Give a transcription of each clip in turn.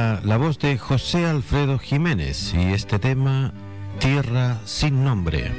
Era la voz de José Alfredo Jiménez y este tema, Tierra sin nombre.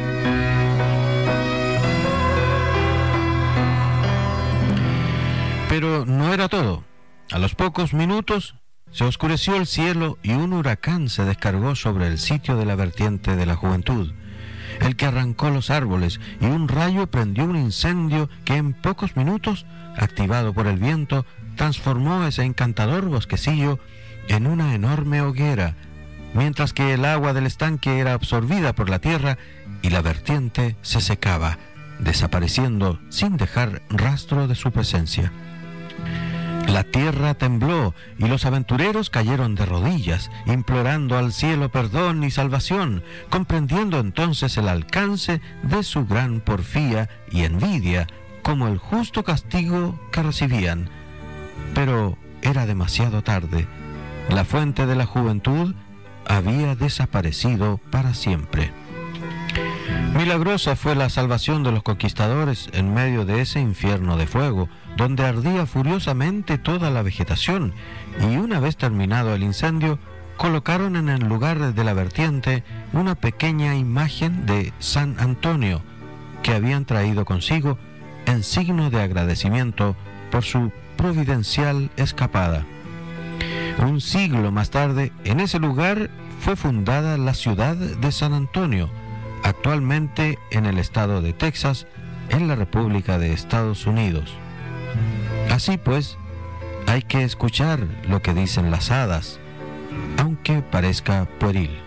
Pero no era todo. A los pocos minutos se oscureció el cielo y un huracán se descargó sobre el sitio de la vertiente de la juventud, el que arrancó los árboles, y un rayo prendió un incendio que en pocos minutos, activado por el viento, transformó ese encantador bosquecillo en una enorme hoguera, mientras que el agua del estanque era absorbida por la tierra y la vertiente se secaba, desapareciendo sin dejar rastro de su presencia. La tierra tembló y los aventureros cayeron de rodillas, implorando al cielo perdón y salvación, comprendiendo entonces el alcance de su gran porfía y envidia como el justo castigo que recibían. Pero era demasiado tarde. La fuente de la juventud había desaparecido para siempre. Milagrosa fue la salvación de los conquistadores en medio de ese infierno de fuego, donde ardía furiosamente toda la vegetación, y una vez terminado el incendio, colocaron en el lugar de la vertiente una pequeña imagen de San Antonio, que habían traído consigo en signo de agradecimiento por su providencial escapada. Un siglo más tarde, en ese lugar fue fundada la ciudad de San Antonio, actualmente en el estado de Texas, en la República de Estados Unidos. Así pues, hay que escuchar lo que dicen las hadas, aunque parezca pueril.